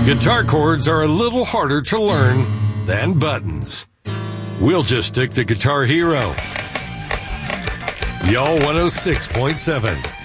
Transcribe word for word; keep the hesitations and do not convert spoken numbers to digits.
Guitar chords are a little harder to learn than buttons. We'll just stick to Guitar Hero. Y'all one oh six point seven.